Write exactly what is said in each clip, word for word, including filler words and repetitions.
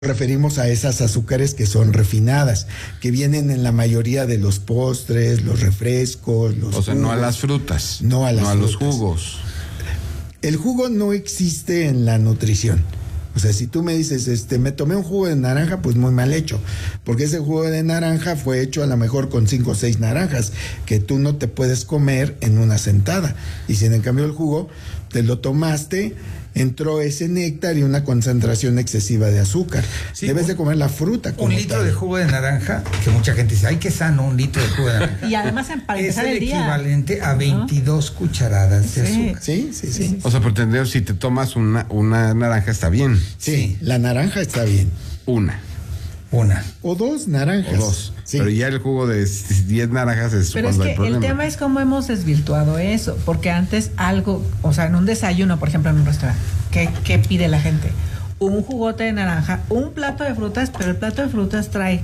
referimos a esas azúcares que son refinadas, que vienen en la mayoría de los postres, los refrescos, los O sea, jugos, no a las frutas, no a, las no a los frutas. jugos. El jugo no existe en la nutrición. O sea, si tú me dices, este, me tomé un jugo de naranja, pues muy mal hecho, porque ese jugo de naranja fue hecho a lo mejor con cinco o seis naranjas, que tú no te puedes comer en una sentada. Y si en cambio el jugo te lo tomaste, entró ese néctar y una concentración excesiva de azúcar. Sí, Debes un, de comer la fruta como Un litro tal. de jugo de naranja, que mucha gente dice, ay, qué sano, un litro de jugo de naranja. Y además para es empezar el, el día. equivalente a veintidós cucharadas de Sí. azúcar. Sí, sí, sí. O sea, por entender, si te tomas una, una naranja está bien. Sí, Sí. la naranja está bien. Una Una. O dos naranjas. o dos. Sí. Pero ya el jugo de diez naranjas es Pero es cuando que hay problema. el tema es cómo hemos desvirtuado eso, porque antes algo, o sea, en un desayuno, por ejemplo, en un restaurante, ¿qué, qué pide la gente? Un jugote de naranja, un plato de frutas, pero el plato de frutas trae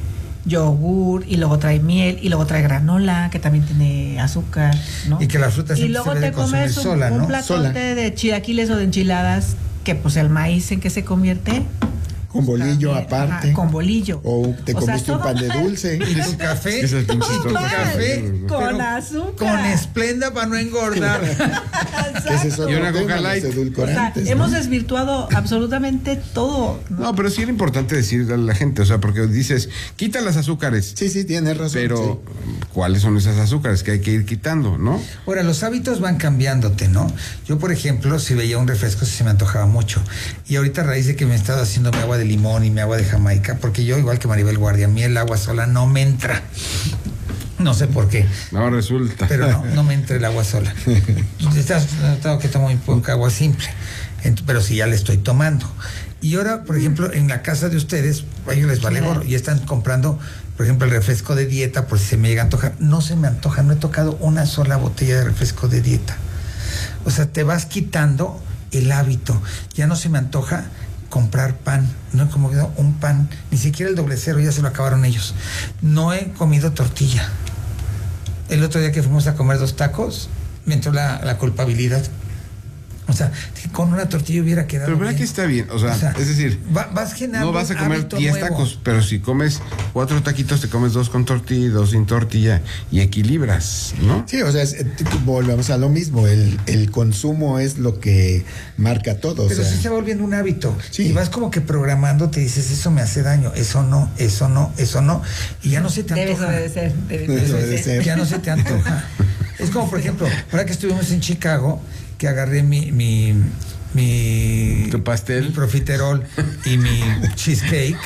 yogur y luego trae miel y luego trae granola, que también tiene azúcar, ¿no? Y que la fruta Y siempre luego se debe te consumir comes un, sola, un ¿no? platote Sola. de chilaquiles o de enchiladas, que pues el maíz en qué se convierte. Con bolillo También, aparte. ajá, con bolillo. O te O sea, comiste un todo pan de mal. dulce. Y tu café, Es el pinche y tu toque. café Con pero azúcar. con esplenda para no engordar. Que ese es otro Y una tema, Coca los Light. O sea, edulcorantes, hemos ¿no? desvirtuado absolutamente todo, ¿no? No, pero sí era importante decirle a la gente, o sea, porque dices, quita las azúcares. Sí, sí, tienes razón. Pero, sí. ¿cuáles son esas azúcares que hay que ir quitando, no? Ahora, los hábitos van cambiándote, ¿no? Yo, por ejemplo, si veía un refresco, sí se me antojaba mucho. Y ahorita, a raíz de que me he estado haciendo mi agua de limón y mi agua de Jamaica, porque yo, igual que Maribel Guardia, a mí el agua sola no me entra. No sé por qué, No resulta. pero no, no me entra el agua sola. Estás notado que tomo muy poca agua simple, Ent- pero sí ya le estoy tomando. Y ahora, por ejemplo, en la casa de ustedes, a ellos les vale gorro y están comprando, por ejemplo, el refresco de dieta, por si se me llega a antojar. No se me antoja, no he tocado una sola botella de refresco de dieta. O sea, te vas quitando el hábito. Ya no se me antoja comprar pan, no he comido un pan, ni siquiera el doble cero, ya se lo acabaron ellos. No he comido tortilla. El otro día que fuimos a comer dos tacos, me entró la, la culpabilidad. O sea, que con una tortilla hubiera quedado Pero verdad bien. que está bien, o sea, O sea, es decir, va- vas generando no vas a un comer hábito diez nuevo. tacos, pero si comes cuatro taquitos, te comes dos con tortilla y dos sin tortilla y equilibras, ¿no? Sí, o sea, es- eh, volvemos a lo mismo. El, el consumo es lo que marca todo. O Pero sea, sí se va volviendo un hábito. Sí. Y vas como que programando, te dices, eso me hace daño, eso no, eso no, eso no. Y ya no se te Debes antoja. obedecer, debes Debes obedecer. obedecer. Ya no se te antoja. Es como, por ejemplo, ahora que estuvimos en Chicago, que agarré mi, mi, mi, Tu pastel. mi profiterol y mi cheesecake.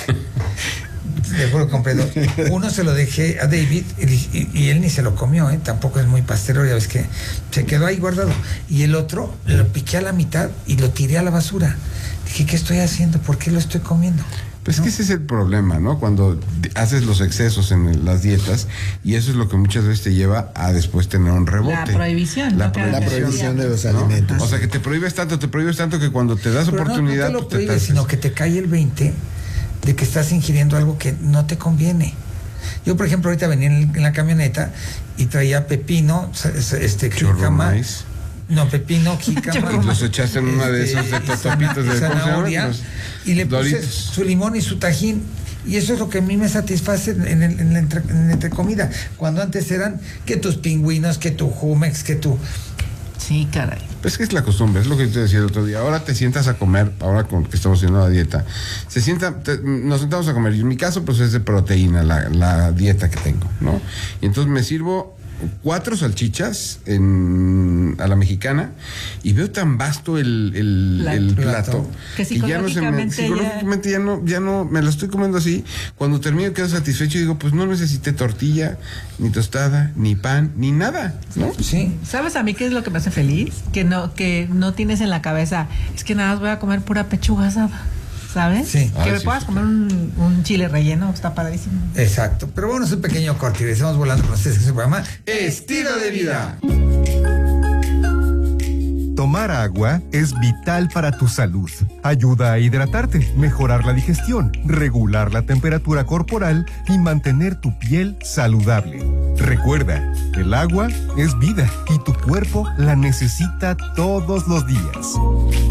De juro que compré dos. Uno se lo dejé a David y, y- y él ni se lo comió, ¿eh? Tampoco es muy pastelero, ya ves que se quedó ahí guardado. Y el otro lo piqué a la mitad y lo tiré a la basura. Dije, ¿qué estoy haciendo? ¿Por qué lo estoy comiendo? Pues es ¿No? que ese es el problema, ¿no? Cuando d- haces los excesos en el- las dietas y eso es lo que muchas veces te lleva a después tener un rebote. La prohibición, La ¿no? Que la prohibición, prohibición de los ¿no? alimentos. O sea, que te prohíbes tanto, te prohíbes tanto que cuando te das Pero no- oportunidad... no, te lo pues, te prohíbes, tasas. sino que te cae el veinte de que estás ingiriendo algo que no te conviene. Yo, por ejemplo, ahorita venía en, en la camioneta y traía pepino, s- este, Churro jícama. maíz. No, pepino, jícama. Y los echaste en una de este, esos de y totopitos de zanahoria, ¿cómo se llaman? y le puse Doritos. su limón y su tajín. Y eso es lo que a mí me satisface en, el- en la, entre, en la entrecomida. Cuando antes eran que tus pingüinos, que tu Jumex, que tu... Sí, caray. Pues que es la costumbre, es lo que yo te decía el otro día. Ahora te sientas a comer, ahora con que estamos haciendo la dieta, se sienta, te- nos sentamos a comer. Y en mi caso, pues es de proteína la, la dieta que tengo, ¿no? Y entonces me sirvo cuatro salchichas en, a la mexicana y veo tan vasto el, el, La- el plato. plato Que ya no se me, psicológicamente ya- psicológicamente ya no, ya no, me lo estoy comiendo así. Cuando termino quedo satisfecho y digo, pues no necesité tortilla, ni tostada, ni pan, ni nada, ¿no? Sí. ¿Sabes a mí qué es lo que me hace feliz? Que no, que no tienes en la cabeza, es que nada más voy a comer pura pechuga asada, ¿sabes? Sí. Que Ay, me sí, puedas sí. comer un, un chile relleno, está padrísimo. Exacto. Pero bueno, es un pequeño corte y regresamos volando con ustedes, que es el programa Estilo de vida. Tomar agua es vital para tu salud. Ayuda a hidratarte, mejorar la digestión, regular la temperatura corporal y mantener tu piel saludable. Recuerda, el agua es vida y tu cuerpo la necesita todos los días.